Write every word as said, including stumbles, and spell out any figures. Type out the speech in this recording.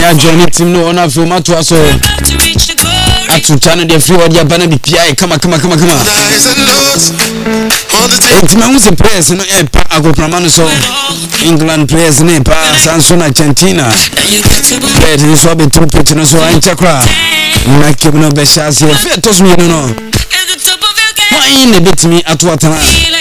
ya join team no ona feel mato aso atu channel de free audio bana bi pi kama kama kama kama it's my music players no e pa agopama no so England players ne pa Sanso na Argentina but ni so be trumpet no so anchakra na kebno be shase fe to so no no why ne betimi atu atana